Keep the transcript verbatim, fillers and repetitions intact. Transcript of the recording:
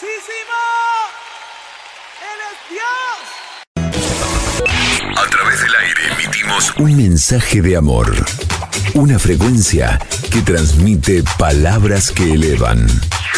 poderosísimo. Él es Dios. A través del aire emitimos un mensaje de amor. Una frecuencia que transmite palabras que elevan.